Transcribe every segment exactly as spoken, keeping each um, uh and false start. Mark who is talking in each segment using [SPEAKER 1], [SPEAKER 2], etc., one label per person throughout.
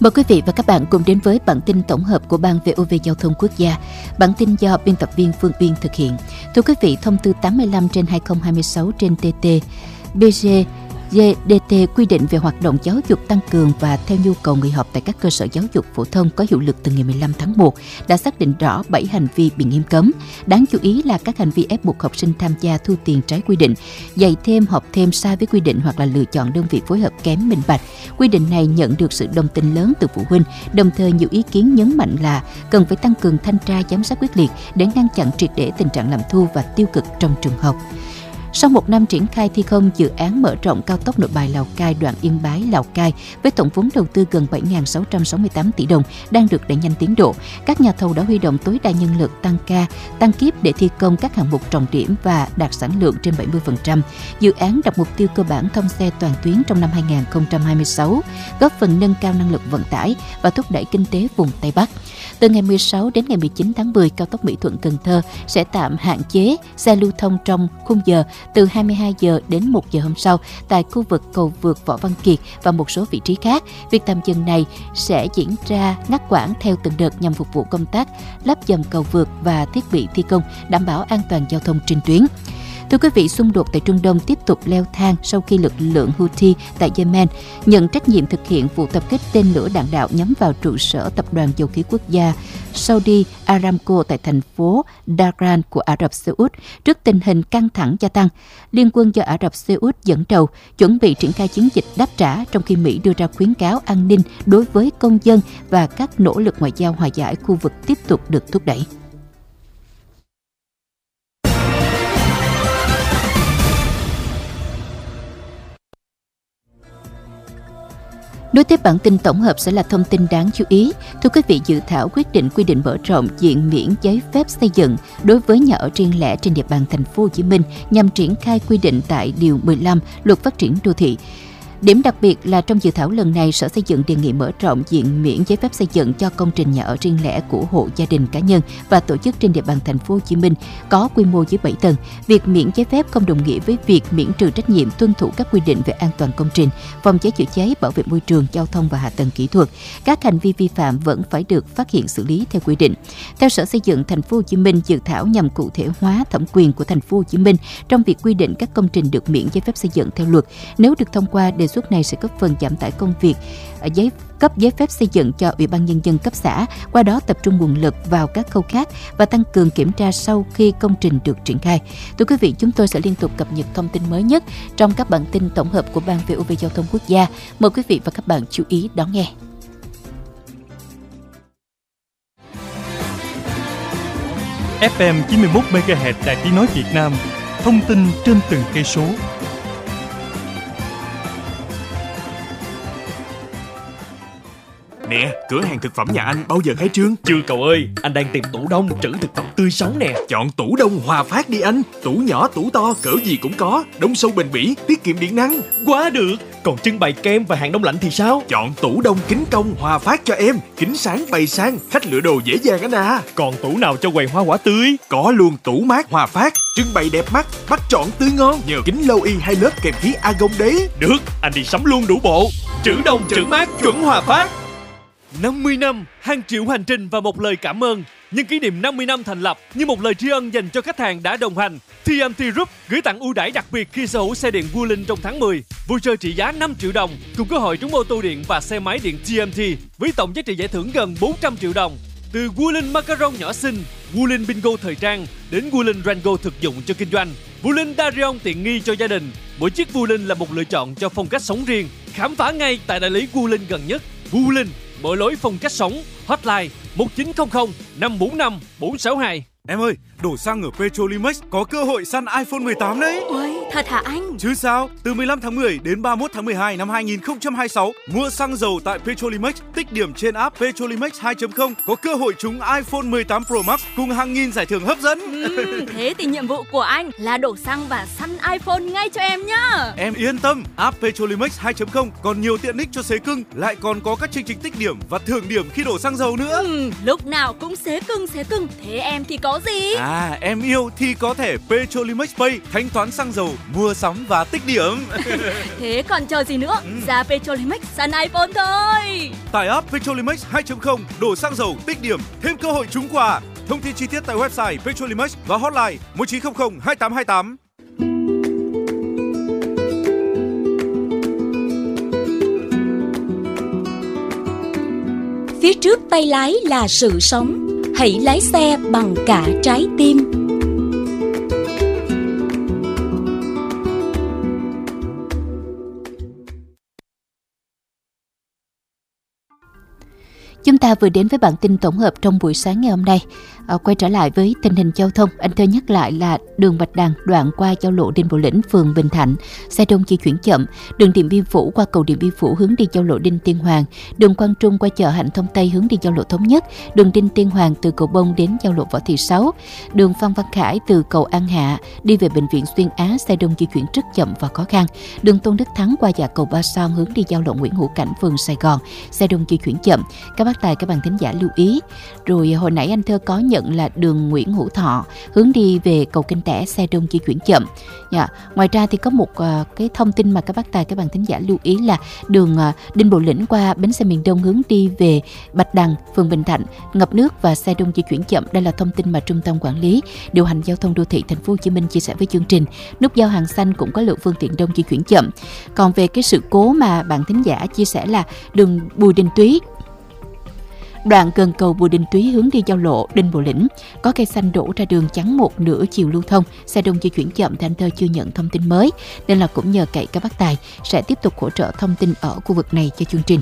[SPEAKER 1] Mời quý vị và các bạn cùng đến với bản tin tổng hợp của Ban vê o vê Giao thông Quốc gia. Bản tin do biên tập viên Phương Uyên thực hiện. Thưa quý vị, thông tư tám mươi lăm trên hai nghìn không trăm hai mươi sáu trên T T B G giê đê tê quy định về hoạt động giáo dục tăng cường và theo nhu cầu người học tại các cơ sở giáo dục phổ thông có hiệu lực từ ngày mười lăm tháng một đã xác định rõ bảy hành vi bị nghiêm cấm. Đáng chú ý là các hành vi ép buộc học sinh tham gia thu tiền trái quy định, dạy thêm, học thêm sai với quy định hoặc là lựa chọn đơn vị phối hợp kém minh bạch. Quy định này nhận được sự đồng tình lớn từ phụ huynh, đồng thời nhiều ý kiến nhấn mạnh là cần phải tăng cường thanh tra giám sát quyết liệt để ngăn chặn triệt để tình trạng lạm thu và tiêu cực trong trường học. Sau một năm triển khai thi công dự án mở rộng cao tốc Nội Bài - Lào Cai đoạn Yên Bái - Lào Cai với tổng vốn đầu tư gần bảy nghìn sáu trăm sáu mươi tám tỷ đồng đang được đẩy nhanh tiến độ, các nhà thầu đã huy động tối đa nhân lực, tăng ca, tăng kíp để thi công các hạng mục trọng điểm và đạt sản lượng trên bảy mươi phần trăm. Dự án đặt mục tiêu cơ bản thông xe toàn tuyến trong năm hai nghìn không trăm hai mươi sáu, góp phần nâng cao năng lực vận tải và thúc đẩy kinh tế vùng Tây Bắc. Từ ngày mười sáu đến ngày mười chín tháng mười, cao tốc Mỹ Thuận - Cần Thơ sẽ tạm hạn chế xe lưu thông trong khung giờ từ hai mươi hai giờ đến một giờ hôm sau tại khu vực cầu vượt Võ Văn Kiệt và một số vị trí khác. Việc tạm dừng này sẽ diễn ra ngắt quãng theo từng đợt nhằm phục vụ công tác lắp dầm cầu vượt và thiết bị thi công, đảm bảo an toàn giao thông trên tuyến. Thưa quý vị, xung đột tại Trung Đông tiếp tục leo thang sau khi lực lượng Houthi tại Yemen nhận trách nhiệm thực hiện vụ tập kích tên lửa đạn đạo nhắm vào trụ sở tập đoàn dầu khí quốc gia Saudi Aramco tại thành phố Dhahran của Ả Rập Xê Út. Trước tình hình căng thẳng gia tăng, Liên quân do Ả Rập Xê Út dẫn đầu chuẩn bị triển khai chiến dịch đáp trả, trong khi Mỹ đưa ra khuyến cáo an ninh đối với công dân và các nỗ lực ngoại giao hòa giải khu vực tiếp tục được thúc đẩy. Nối tiếp bản tin tổng hợp sẽ là thông tin đáng chú ý. Thưa quý vị, dự thảo quyết định quy định mở rộng diện miễn giấy phép xây dựng đối với nhà ở riêng lẻ trên địa bàn thành phố Hồ Chí Minh nhằm triển khai quy định tại điều mười lăm Luật Phát triển đô thị. Điểm đặc biệt là trong dự thảo lần này, Sở Xây dựng đề nghị mở rộng diện miễn giấy phép xây dựng cho công trình nhà ở riêng lẻ của hộ gia đình, cá nhân và tổ chức trên địa bàn thành phố Hồ Chí Minh có quy mô dưới bảy tầng. Việc miễn giấy phép không đồng nghĩa với việc miễn trừ trách nhiệm tuân thủ các quy định về an toàn công trình, phòng cháy chữa cháy, bảo vệ môi trường, giao thông và hạ tầng kỹ thuật. Các hành vi vi phạm vẫn phải được phát hiện xử lý theo quy định. Theo Sở Xây dựng thành phố Hồ Chí Minh, dự thảo nhằm cụ thể hóa thẩm quyền của thành phố Hồ Chí Minh trong việc quy định các công trình được miễn giấy phép xây dựng theo luật. Nếu được thông qua, đề xuất này sẽ góp phần giảm tải công việc giấy cấp giấy phép xây dựng cho Ủy ban Nhân dân cấp xã, qua đó tập trung nguồn lực vào các khâu khác và tăng cường kiểm tra sau khi công trình được triển khai. Thưa quý vị, chúng tôi sẽ liên tục cập nhật thông tin mới nhất trong các bản tin tổng hợp của Ban vê o vê Giao thông Quốc gia. Mời quý vị và các bạn chú ý đón nghe.
[SPEAKER 2] ép em chín mươi mốt mê ga héc Đài Tiếng nói Việt Nam, thông tin trên từng cây số.
[SPEAKER 3] Nè, cửa hàng thực phẩm nhà anh bao giờ khai trương?
[SPEAKER 4] Chưa cậu ơi, anh đang tìm tủ đông trữ thực phẩm tươi sống nè.
[SPEAKER 3] Chọn tủ đông Hòa Phát đi anh. Tủ nhỏ, tủ to, cỡ gì cũng có. Đông sâu bền bỉ, tiết kiệm điện năng.
[SPEAKER 4] Quá được. Còn trưng bày kem và hàng đông lạnh thì sao?
[SPEAKER 3] Chọn tủ đông kính công Hòa Phát cho em. Kính sáng bày sang, khách lựa đồ dễ dàng anh à.
[SPEAKER 4] Còn tủ nào cho quầy hoa quả tươi?
[SPEAKER 3] Có luôn tủ mát Hòa Phát. Trưng bày đẹp mắt, bắt chọn tươi ngon. Nhờ kính lâu y hai lớp kèm khí argon đấy.
[SPEAKER 4] Được, anh đi sắm luôn đủ bộ. Trữ đông trữ mát chuẩn Hòa Phát. năm mươi năm, hàng triệu hành trình và một lời cảm ơn. Nhân kỷ niệm năm mươi năm thành lập, như một lời tri ân dành cho khách hàng đã đồng hành, tê em tê Group gửi tặng ưu đãi đặc biệt khi sở hữu xe điện Wuling trong tháng mười. Voucher trị giá năm triệu đồng cùng cơ hội trúng ô tô điện và xe máy điện tê em tê với tổng giá trị giải thưởng gần bốn trăm triệu đồng. Từ Wuling Macaron nhỏ xinh, Wuling Bingo thời trang đến Wuling Rango thực dụng cho kinh doanh, Wuling Darion tiện nghi cho gia đình. Mỗi chiếc Wuling là một lựa chọn cho phong cách sống riêng. Khám phá ngay tại đại lý Wuling gần nhất. Wuling, mở lối phong cách sống. Hotline một chín không không năm bốn năm bốn sáu hai.
[SPEAKER 5] Em ơi, đổ xăng ở Petrolimex có cơ hội săn iPhone mười tám đấy.
[SPEAKER 6] Ôi, thật hả anh?
[SPEAKER 5] Chứ sao, từ mười lăm tháng mười đến ba mươi mốt tháng mười hai năm hai nghìn không trăm hai mươi sáu, mua xăng dầu tại Petrolimex, tích điểm trên app Petrolimex hai chấm không có cơ hội trúng iPhone mười tám Pro Max cùng hàng nghìn giải thưởng hấp dẫn.
[SPEAKER 6] Ừ, thế thì nhiệm vụ của anh là đổ xăng và săn iPhone ngay cho em nhá.
[SPEAKER 5] Em yên tâm, app Petrolimex hai chấm không còn nhiều tiện ích cho xế cưng, lại còn có các chương trình tích điểm và thưởng điểm khi đổ xăng dầu nữa.
[SPEAKER 6] Ừ, lúc nào cũng xế cưng xế cưng, thế em thì có gì?
[SPEAKER 5] À, À, em yêu thì có thẻ Petrolimex Pay thanh toán xăng dầu, mua sắm và tích điểm.
[SPEAKER 6] Thế còn chờ gì nữa? Ừ. Ra Petrolimex săn iPhone thôi.
[SPEAKER 5] Tải app Petrolimex hai chấm không, đổ xăng dầu, tích điểm, thêm cơ hội trúng quà. Thông tin chi tiết tại website Petrolimex và hotline một chín không không hai tám hai tám.
[SPEAKER 7] Phía trước tay lái là sự sống. Hãy lái xe bằng cả trái tim.
[SPEAKER 1] Chúng ta vừa đến với bản tin tổng hợp trong buổi sáng ngày hôm nay. À, quay trở lại với tình hình giao thông, anh Thơ nhắc lại là đường Bạch Đằng đoạn qua giao lộ Đinh Bộ Lĩnh, phường Bình Thạnh, xe đông di chuyển chậm. Đường Điện Biên Phủ qua cầu Điện Biên Phủ hướng đi giao lộ Đinh Tiên Hoàng. Đường Quang Trung qua chợ Hạnh Thông Tây hướng đi giao lộ Thống Nhất. Đường Đinh Tiên Hoàng từ cầu Bông đến giao lộ Võ Thị Sáu. Đường Phan Văn Khải từ cầu An Hạ đi về bệnh viện Xuyên Á, xe đông di chuyển rất chậm và khó khăn. Đường Tôn Đức Thắng qua dạ cầu Ba Son hướng đi giao lộ Nguyễn Hữu Cảnh, phường Sài Gòn, xe đông di chuyển chậm. Các bác tài, các bạn thính giả lưu ý. Rồi hồi nãy anh Thơ có nhận là đường Nguyễn Hữu Thọ hướng đi về cầu Kênh Tẻ, xe đông di chuyển chậm. Dạ. Ngoài ra thì có một uh, cái thông tin mà các bác tài, các bạn thính giả lưu ý là đường uh, Đinh Bộ Lĩnh qua bến xe miền Đông hướng đi về Bạch Đằng, phường Bình Thạnh ngập nước và xe đông di chuyển chậm. Đây là thông tin mà Trung tâm Quản lý Điều hành Giao thông Đô thị Thành phố Hồ Chí Minh chia sẻ với chương trình. Nút giao Hàng Xanh cũng có lượng phương tiện đông di chuyển chậm. Còn về cái sự cố mà bạn thính giả chia sẻ là đường Bùi Đình Túy, đoạn gần cầu Bùi Đình Túy hướng đi giao lộ Đinh Bộ Lĩnh có cây xanh đổ ra đường chắn một nửa chiều lưu thông, xe đông di chuyển chậm thì anh Thơ chưa nhận thông tin mới, nên là cũng nhờ cậy các bác tài sẽ tiếp tục hỗ trợ thông tin ở khu vực này cho chương trình.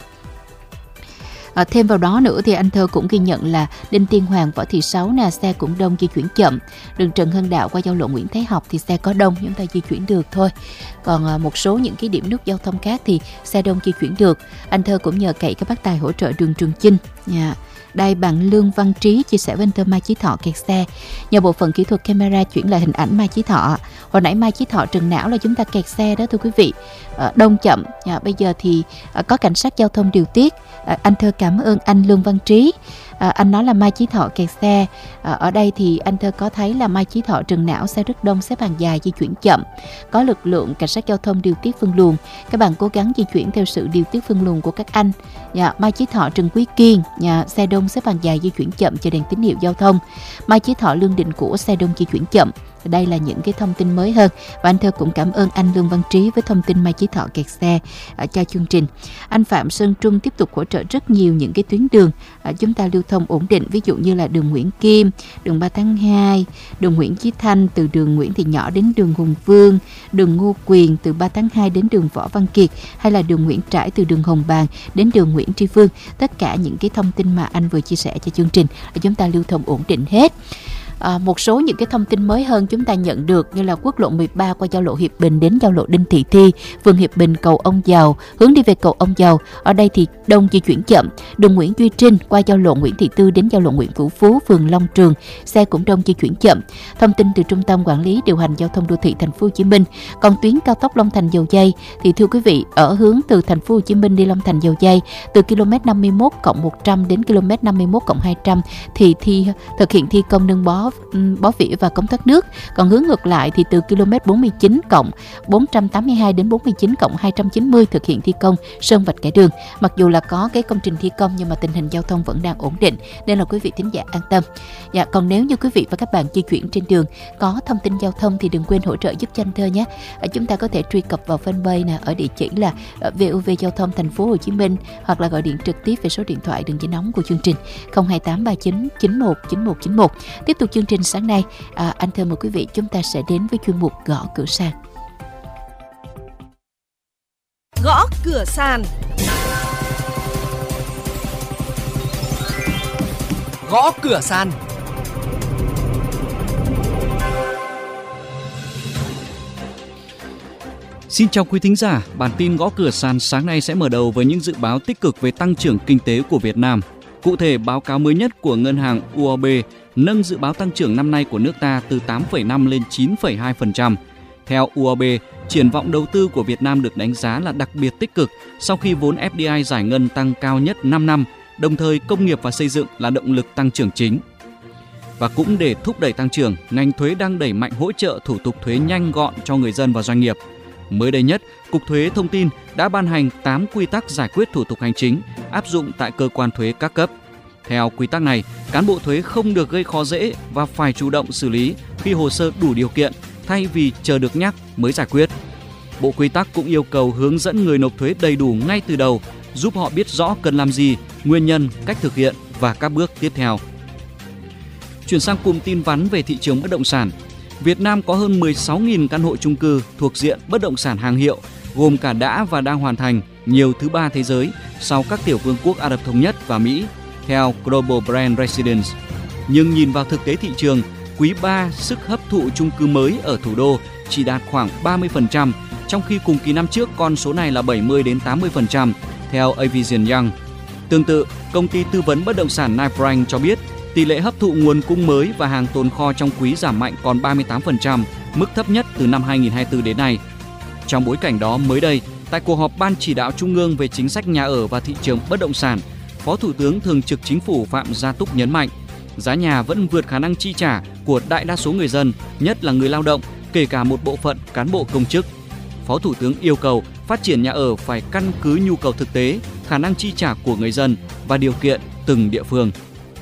[SPEAKER 1] À, thêm vào đó nữa thì anh Thơ cũng ghi nhận là Đinh Tiên Hoàng, Võ Thị Sáu nè, xe cũng đông di chuyển chậm. Đường Trần Hưng Đạo qua giao lộ Nguyễn Thái Học thì xe có đông, chúng ta di chuyển được thôi. Còn à, một số những cái điểm nút giao thông khác thì xe đông di chuyển được. Anh Thơ cũng nhờ cậy các bác tài hỗ trợ đường Trường Chinh. Yeah. Đây bạn Lương Văn Trí chia sẻ với anh Thơ Mai Chí Thọ kẹt xe. Nhờ bộ phận kỹ thuật camera chuyển lại hình ảnh Mai Chí Thọ. Hồi nãy Mai Chí Thọ Trần Não là chúng ta kẹt xe đó thưa quý vị. À, đông chậm. À, bây giờ thì à, có cảnh sát giao thông điều tiết. À, anh Thơ cảm ơn anh Lương Văn Trí. À, anh nói là Mai Chí Thọ kẹt xe. À, ở đây thì anh Thơ có thấy là Mai Chí Thọ Trần Não xe rất đông, xếp hàng dài di chuyển chậm. Có lực lượng cảnh sát giao thông điều tiết phân luồng. Các bạn cố gắng di chuyển theo sự điều tiết phân luồng của các anh. Dạ, Mai Chí Thọ Trần Quý Kiên, nhà xe đông xếp hàng dài di chuyển chậm chờ đèn tín hiệu giao thông. Mai Chí Thọ Lương Định Của xe đông di chuyển chậm. Đây là những cái thông tin mới hơn và anh Thơ cũng cảm ơn anh Lương Văn Trí với thông tin Mai Chí Thọ kẹt xe uh, cho chương trình. Anh Phạm Sơn Trung tiếp tục hỗ trợ rất nhiều những cái tuyến đường uh, chúng ta lưu thông ổn định, ví dụ như là đường Nguyễn Kim, đường ba tháng hai, đường Nguyễn Chí Thanh từ đường Nguyễn Thị Nhỏ đến đường Hùng Vương, đường Ngô Quyền từ ba tháng hai đến đường Võ Văn Kiệt, hay là đường Nguyễn Trãi từ đường Hồng Bàng đến đường Nguyễn Tri Phương. Tất cả những cái thông tin mà anh vừa chia sẻ cho chương trình là chúng ta lưu thông ổn định hết. À, một số những cái thông tin mới hơn chúng ta nhận được như là quốc lộ mười ba qua giao lộ Hiệp Bình đến giao lộ Đinh Thị Thi, phường Hiệp Bình cầu Ông Giàu hướng đi về cầu Ông Giàu, ở đây thì đông di chuyển chậm. Đường Nguyễn Duy Trinh qua giao lộ Nguyễn Thị Tư đến giao lộ Nguyễn Vũ Phú, phường Long Trường, xe cũng đông di chuyển chậm. Thông tin từ Trung tâm Quản lý Điều hành Giao thông Đô thị Thành phố Hồ Chí Minh. Còn tuyến cao tốc Long Thành Dầu Giây thì thưa quý vị, ở hướng từ Thành phố Hồ Chí Minh đi Long Thành Dầu Giây từ km năm mươi mốt cộng một trăm đến km năm mươi mốt cộng hai trăm thì thi thực hiện thi công nâng bó bó vỉa và cống thoát nước. Còn hướng ngược lại thì từ km bốn mươi chín cộng bốn trăm tám mươi hai đến bốn mươi chín cộng hai trăm chín mươi thực hiện thi công sơn vạch kẻ đường. Mặc dù là có cái công trình thi công nhưng mà tình hình giao thông vẫn đang ổn định nên là quý vị thính giả an tâm. Dạ, còn nếu như quý vị và các bạn di chuyển trên đường có thông tin giao thông thì đừng quên hỗ trợ giúp cho anh Thơ nhé. Chúng ta có thể truy cập vào fanpage nè, ở địa chỉ là vê o vê Giao thông Thành phố Hồ Chí Minh, hoặc là gọi điện trực tiếp về số điện thoại đường dây nóng của chương trình không hai tám ba chín chín một chín một chín một. Tiếp tục chương trình sáng nay, à, anh Thơ mời quý vị chúng ta sẽ đến với chuyên mục Gõ Cửa Sàn.
[SPEAKER 8] Gõ Cửa Sàn. Gõ Cửa Sàn.
[SPEAKER 9] Xin chào quý thính giả, bản tin Gõ Cửa Sàn sáng nay sẽ mở đầu với những dự báo tích cực về tăng trưởng kinh tế của Việt Nam. Cụ thể, báo cáo mới nhất của ngân hàng u o bê nâng dự báo tăng trưởng năm nay của nước ta từ tám phẩy năm lên chín phẩy hai phần trăm. Theo u o bê, triển vọng đầu tư của Việt Nam được đánh giá là đặc biệt tích cực sau khi vốn ép đê i giải ngân tăng cao nhất năm năm, đồng thời công nghiệp và xây dựng là động lực tăng trưởng chính. Và cũng để thúc đẩy tăng trưởng, ngành thuế đang đẩy mạnh hỗ trợ thủ tục thuế nhanh gọn cho người dân và doanh nghiệp. Mới đây nhất, Cục Thuế Thông tin đã ban hành tám quy tắc giải quyết thủ tục hành chính áp dụng tại cơ quan thuế các cấp. Theo quy tắc này, cán bộ thuế không được gây khó dễ và phải chủ động xử lý khi hồ sơ đủ điều kiện thay vì chờ được nhắc mới giải quyết. Bộ quy tắc cũng yêu cầu hướng dẫn người nộp thuế đầy đủ ngay từ đầu, giúp họ biết rõ cần làm gì, nguyên nhân, cách thực hiện và các bước tiếp theo. Chuyển sang cụm tin vắn về thị trường bất động sản. Việt Nam có hơn mười sáu nghìn căn hộ chung cư thuộc diện bất động sản hàng hiệu, gồm cả đã và đang hoàn thành, nhiều thứ ba thế giới sau các tiểu vương quốc Ả Rập Thống Nhất và Mỹ, theo Global Brand Residence. Nhưng nhìn vào thực tế thị trường, quý ba sức hấp thụ chung cư mới ở thủ đô chỉ đạt khoảng ba mươi phần trăm, trong khi cùng kỳ năm trước con số này là bảy mươi đến tám mươi phần trăm, theo Avision Young. Tương tự, công ty tư vấn bất động sản Knight Frank cho biết tỷ lệ hấp thụ nguồn cung mới và hàng tồn kho trong quý giảm mạnh còn ba mươi tám phần trăm, mức thấp nhất từ năm hai nghìn không trăm hai mươi tư đến nay. Trong bối cảnh đó, mới đây, tại cuộc họp Ban Chỉ đạo Trung ương về chính sách nhà ở và thị trường bất động sản, Phó Thủ tướng Thường trực Chính phủ Phạm Gia Túc nhấn mạnh, giá nhà vẫn vượt khả năng chi trả của đại đa số người dân, nhất là người lao động, kể cả một bộ phận cán bộ công chức. Phó Thủ tướng yêu cầu phát triển nhà ở phải căn cứ nhu cầu thực tế, khả năng chi trả của người dân và điều kiện từng địa phương.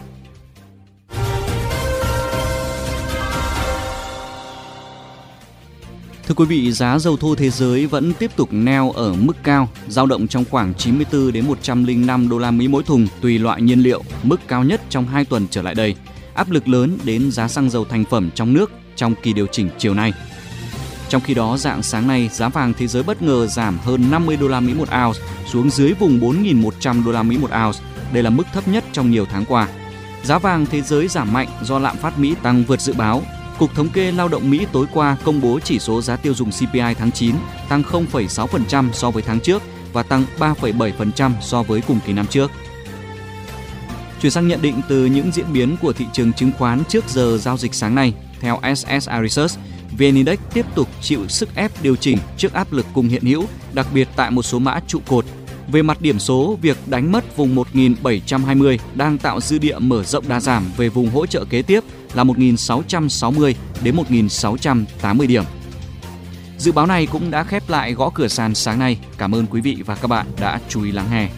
[SPEAKER 9] Thưa quý vị, giá dầu thô thế giới vẫn tiếp tục neo ở mức cao, dao động trong khoảng chín mươi tư đến một trăm lẻ năm đô la Mỹ mỗi thùng tùy loại nhiên liệu, mức cao nhất trong hai tuần trở lại đây. Áp lực lớn đến giá xăng dầu thành phẩm trong nước trong kỳ điều chỉnh chiều nay. Trong khi đó, rạng sáng nay, giá vàng thế giới bất ngờ giảm hơn năm mươi đô la Mỹ một ounce xuống dưới vùng bốn nghìn một trăm đô la Mỹ một ounce. Đây là mức thấp nhất trong nhiều tháng qua. Giá vàng thế giới giảm mạnh do lạm phát Mỹ tăng vượt dự báo. Cục Thống kê Lao động Mỹ tối qua công bố chỉ số giá tiêu dùng xê pê i tháng chín tăng không phẩy sáu phần trăm so với tháng trước và tăng ba phẩy bảy phần trăm so với cùng kỳ năm trước. Chuyển sang nhận định từ những diễn biến của thị trường chứng khoán trước giờ giao dịch sáng nay. Theo ét ét i Research, vê en-Index tiếp tục chịu sức ép điều chỉnh trước áp lực cung hiện hữu, đặc biệt tại một số mã trụ cột. Về mặt điểm số, việc đánh mất vùng một nghìn bảy trăm hai mươi đang tạo dư địa mở rộng đà giảm về vùng hỗ trợ kế tiếp là một nghìn sáu trăm sáu mươi đến một nghìn sáu trăm tám mươi điểm. Dự báo này cũng đã khép lại gõ cửa sàn sáng nay. Cảm ơn quý vị và các bạn đã chú ý lắng nghe.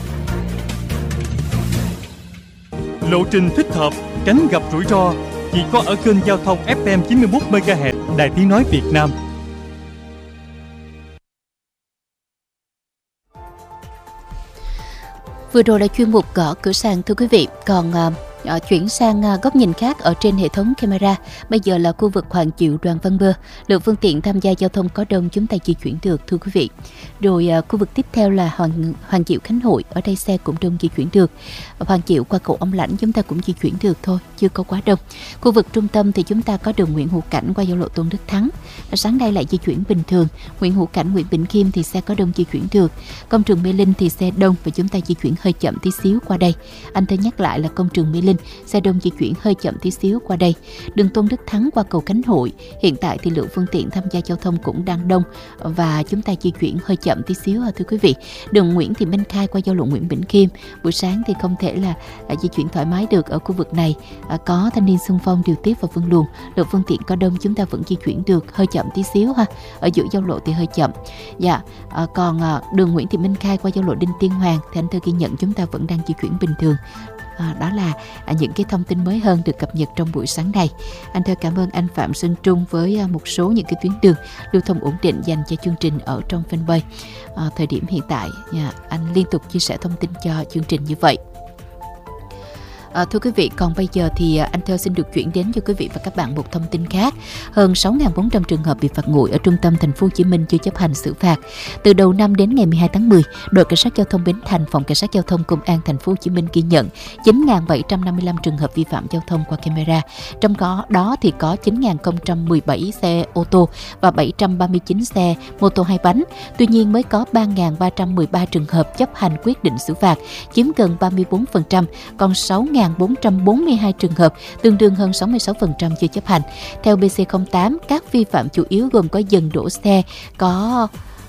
[SPEAKER 2] Lộ trình thích hợp, tránh gặp rủi ro chỉ có ở kênh giao thông ép em chín mươi mốt mê ga héc Đài Tiếng nói Việt Nam.
[SPEAKER 1] Vừa rồi là chuyên mục gõ cửa sàn, thưa quý vị. Còn uh, chuyển sang uh, góc nhìn khác ở trên hệ thống camera. Bây giờ là khu vực Hoàng Diệu, Đoàn Văn Bơ. Lượng phương tiện tham gia giao thông có đông, chúng ta di chuyển được, thưa quý vị. Rồi uh, khu vực tiếp theo là Hoàng, Hoàng Diệu Khánh Hội. Ở đây xe cũng đông, di chuyển được. Hoàng Diệu qua cầu Ông Lãnh chúng ta cũng di chuyển được thôi, chưa có quá đông. Khu vực trung tâm thì chúng ta có đường Nguyễn Hữu Cảnh qua giao lộ Tôn Đức Thắng. Sáng nay lại di chuyển bình thường. Nguyễn Hữu Cảnh, Nguyễn Bỉnh Khiêm thì xe có đông, di chuyển được. Công trường Mê Linh thì xe đông và chúng ta di chuyển hơi chậm tí xíu qua đây. Anh thơ nhắc lại là công trường Mê Linh, xe đông di chuyển hơi chậm tí xíu qua đây. Đường Tôn Đức Thắng qua cầu Khánh Hội, hiện tại thì lượng phương tiện tham gia giao thông cũng đang đông và chúng ta di chuyển hơi chậm tí xíu à, thưa quý vị. Đường Nguyễn Thị Minh Khai qua giao lộ Nguyễn Bỉnh Khiêm, buổi sáng thì không thể là à, di chuyển thoải mái được ở khu vực này. À, có thanh niên xung phong điều tiết và phân luồng, lượng phương tiện có đông chúng ta vẫn di chuyển được, hơi chậm tí xíu ha. Ở giữa giao lộ thì hơi chậm. Dạ, à, còn à, đường Nguyễn Thị Minh Khai qua giao lộ Đinh Tiên Hoàng thì anh thơ ghi nhận chúng ta vẫn đang di chuyển bình thường. À, đó là à, những cái thông tin mới hơn được cập nhật trong buổi sáng này. Anh thơ cảm ơn anh Phạm Xuân Trung với à, một số những cái tuyến đường lưu thông ổn định dành cho chương trình ở trong fanpage. À, thời điểm hiện tại, à, anh liên tục chia sẻ thông tin cho chương trình như vậy. À, thưa quý vị, còn bây giờ thì anh Thơ xin được chuyển đến cho quý vị và các bạn một thông tin khác. Hơn sáu nghìn bốn trăm trường hợp bị phạt nguội ở trung tâm thành phố Hồ Chí Minh chưa chấp hành xử phạt. Từ đầu năm đến ngày mười hai tháng mười, đội cảnh sát giao thông Bến Thành, phòng cảnh sát giao thông công an thành phố Hồ Chí Minh ghi nhận chín nghìn bảy trăm năm mươi lăm trường hợp vi phạm giao thông qua camera. Trong đó, đó thì có chín nghìn không trăm mười bảy xe ô tô và bảy trăm ba mươi chín xe mô tô hai bánh. Tuy nhiên mới có ba nghìn ba trăm mười ba trường hợp chấp hành quyết định xử phạt, chiếm gần ba mươi tư phần trăm, còn sáu nghìn bốn trăm bốn mươi hai trường hợp, tương đương hơn sáu mươi sáu phần trăm chưa chấp hành. Theo bê xê không tám, các vi phạm chủ yếu gồm có dừng đổ xe, có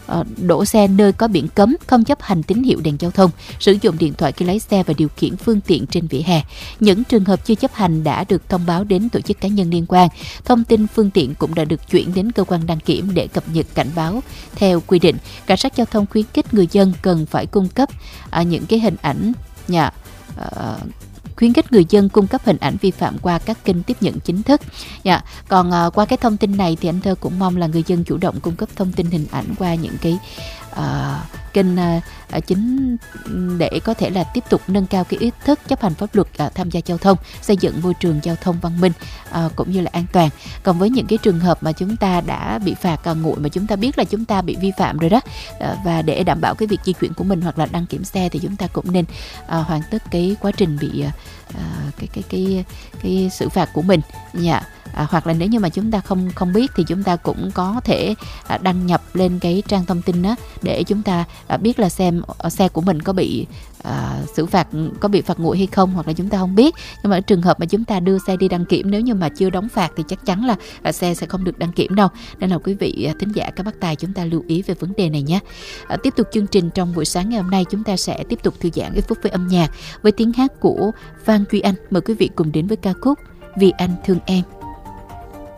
[SPEAKER 1] đổ xe nơi có biển cấm, không chấp hành tín hiệu đèn giao thông, sử dụng điện thoại khi lái xe và điều khiển phương tiện trên vỉa hè. Những trường hợp chưa chấp hành đã được thông báo đến tổ chức cá nhân liên quan. Thông tin phương tiện cũng đã được chuyển đến cơ quan đăng kiểm để cập nhật cảnh báo theo quy định. Cảnh sát giao thông khuyến khích người dân cần phải cung cấp à, những cái hình ảnh nhà à, khuyến khích người dân cung cấp hình ảnh vi phạm qua các kênh tiếp nhận chính thức. Dạ. Còn uh, qua cái thông tin này thì anh Thơ cũng mong là người dân chủ động cung cấp thông tin hình ảnh qua những cái uh, kênh uh, chính để có thể là tiếp tục nâng cao cái ý thức chấp hành pháp luật uh, tham gia giao thông, xây dựng môi trường giao thông văn minh uh, cũng như là an toàn. Còn với những cái trường hợp mà chúng ta đã bị phạt uh, nguội mà chúng ta biết là chúng ta bị vi phạm rồi đó, uh, và để đảm bảo cái việc di chuyển của mình hoặc là đăng kiểm xe thì chúng ta cũng nên uh, hoàn tất cái quá trình bị uh, À, cái cái cái cái xử phạt của mình nha. À, hoặc là nếu như mà chúng ta không không biết thì chúng ta cũng có thể à, đăng nhập lên cái trang thông tin đó để chúng ta à, biết là xem xe của mình có bị à, xử phạt, có bị phạt nguội hay không, hoặc là chúng ta không biết. Nhưng mà trường hợp mà chúng ta đưa xe đi đăng kiểm, nếu như mà chưa đóng phạt thì chắc chắn là à, xe sẽ không được đăng kiểm đâu. Nên là quý vị à, thính giả các bác tài chúng ta lưu ý về vấn đề này nhé. À, tiếp tục chương trình trong buổi sáng ngày hôm nay, chúng ta sẽ tiếp tục thư giãn ít phút với âm nhạc với tiếng hát của Phan Duy Anh. Mời quý vị cùng đến với ca khúc Vì Anh Thương Em.